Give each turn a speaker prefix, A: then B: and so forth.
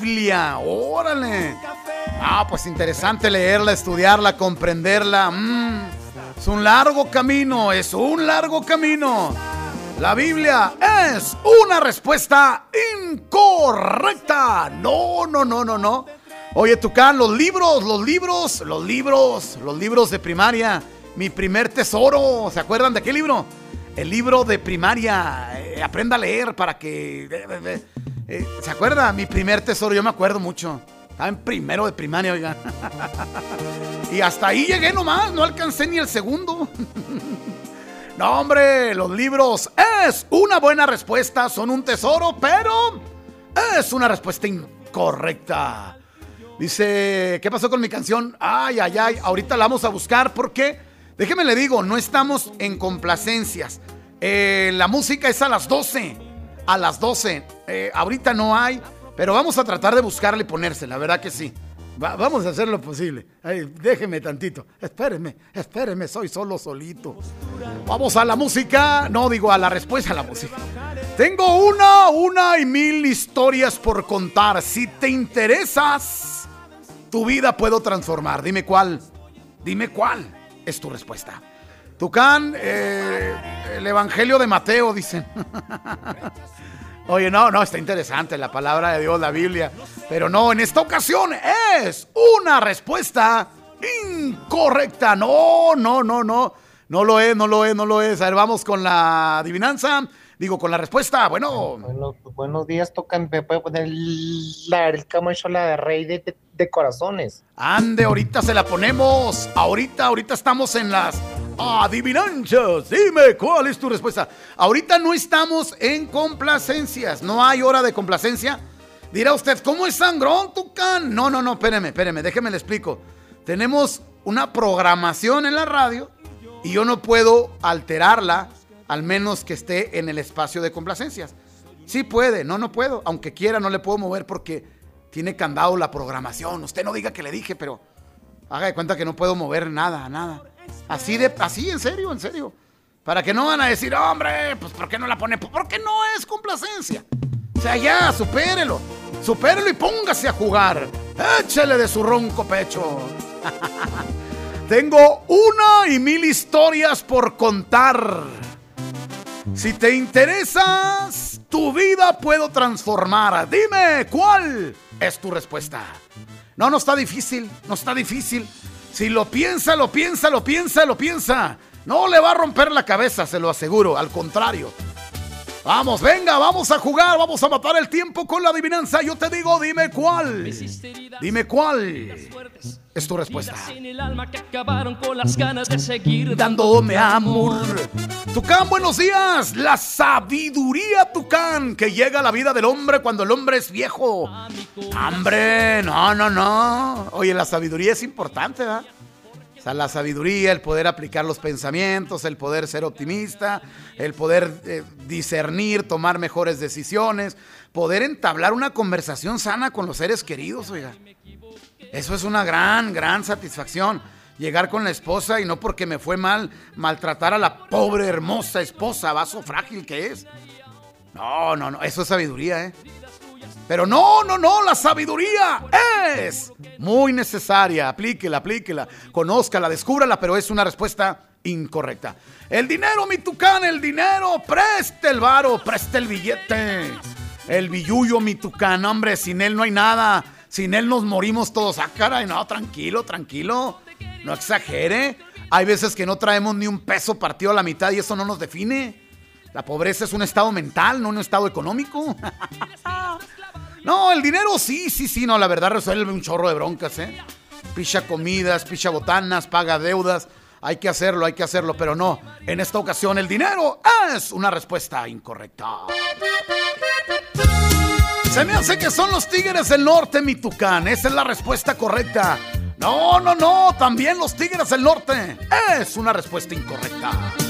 A: Biblia. ¡Órale! Pues interesante leerla, estudiarla, comprenderla. Es un largo camino, es un largo camino. La Biblia es una respuesta incorrecta. No. Oye, Tucán, los libros de primaria. Mi primer tesoro. ¿Se acuerdan de qué libro? El libro de primaria. Aprenda a leer para que... ¿Se acuerda? Mi primer tesoro, yo me acuerdo mucho. Estaba en primero de primaria, oigan. Y hasta ahí llegué nomás, no alcancé ni el segundo. No, hombre, los libros es una buena respuesta, son un tesoro, pero es una respuesta incorrecta. Dice, ¿qué pasó con mi canción? Ay, ahorita la vamos a buscar porque, déjeme le digo, no estamos en complacencias. La música es a las 12. A las 12. Ahorita no hay, pero vamos a tratar de buscarla y ponérsela, la verdad que sí. Vamos a hacer lo posible. Ay, déjeme tantito. Espéreme, soy solito. Vamos a la música. No, digo a la respuesta a la música. Tengo una y mil historias por contar. Si te interesas, tu vida puedo transformar. Dime cuál es tu respuesta. Tucán, el Evangelio de Mateo, dicen. Oye, no, está interesante la palabra de Dios, la Biblia. Pero no, en esta ocasión es una respuesta incorrecta. No lo es. A ver, vamos con la adivinanza. Digo, con la respuesta. Bueno,
B: buenos días, Tocan. ¿Me puede poner el camachola de rey de corazones?
A: Ande, ahorita se la ponemos. Ahorita estamos en las adivinanzas. Dime, ¿cuál es tu respuesta? Ahorita no estamos en complacencias. No hay hora de complacencia. Dirá usted, ¿cómo es sangrón, Tucán? No, espéreme, déjeme le explico. Tenemos una programación en la radio y yo no puedo alterarla al menos que esté en el espacio de complacencias. Sí puede, no puedo. Aunque quiera, no le puedo mover porque tiene candado la programación. Usted no diga que le dije, pero haga de cuenta que no puedo mover nada. Así, en serio. Para que no van a decir, hombre, pues ¿por qué no la pone? Porque no es complacencia. O sea, ya, supérelo y póngase a jugar. Échele de su ronco pecho. Tengo una y mil historias por contar. Si te interesas, tu vida puedo transformar. Dime, ¿cuál es tu respuesta? No está difícil. Si lo piensa, no le va a romper la cabeza, se lo aseguro, al contrario. Vamos, venga, vamos a jugar, vamos a matar el tiempo con la adivinanza. Yo te digo, dime cuál es tu respuesta. Dándome amor. Tucán, buenos días. La sabiduría, Tucán, que llega a la vida del hombre cuando el hombre es viejo. Hombre, no. Oye, la sabiduría es importante, ¿verdad? O sea, la sabiduría, el poder aplicar los pensamientos, el poder ser optimista, el poder discernir, tomar mejores decisiones, poder entablar una conversación sana con los seres queridos, oiga. Eso es una gran satisfacción. Llegar con la esposa y no porque me fue mal, maltratar a la pobre, hermosa esposa, vaso frágil que es. No, eso es sabiduría, ¿eh? Pero no, la sabiduría es muy necesaria. Aplíquela, conózcala, descúbrala, pero es una respuesta incorrecta. El dinero, mi Tucán, el dinero, preste el varo, preste el billete. El billuyo, mi Tucán, hombre, sin él no hay nada. Sin él nos morimos todos. Caray, no, tranquilo. No exagere. Hay veces que no traemos ni un peso partido a la mitad y eso no nos define. La pobreza es un estado mental, no un estado económico. No, el dinero sí, no, la verdad resuelve un chorro de broncas, ¿eh? Picha comidas, picha botanas, paga deudas. Hay que hacerlo, pero no. En esta ocasión el dinero es una respuesta incorrecta. Se me hace que son los Tigres del Norte, mi Tucán. Esa es la respuesta correcta. No, también los Tigres del Norte. Es una respuesta incorrecta.